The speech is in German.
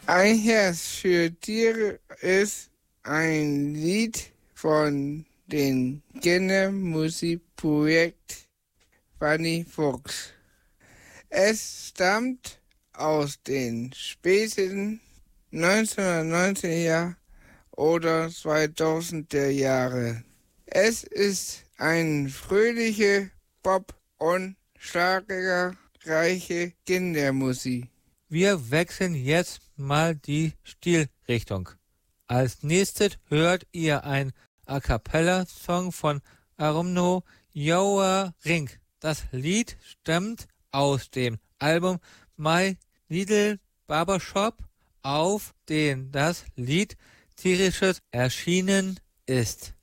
Ein Herz für Tiere ist ein Lied von dem Kindermusikprojekt Fanny Fuchs. Es stammt aus den späten 1990er oder 2000er Jahre. Es ist eine fröhliche Pop- und schlagerreiche Kindermusik. Wir wechseln jetzt mal die Stilrichtung. Als nächstes hört ihr ein A Cappella-Song von Arno Joa Ring. Das Lied stammt aus dem Album My Little Barbershop, auf dem das Lied Tierisches erschienen ist.